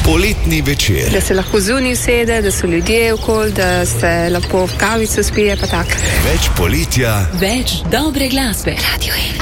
Poletni večer. Da se lahko zunaj usede, da so ljudje okoli, da se lepo v kavico spije, pa tako. Več poletja, več dobre glasbe. Radio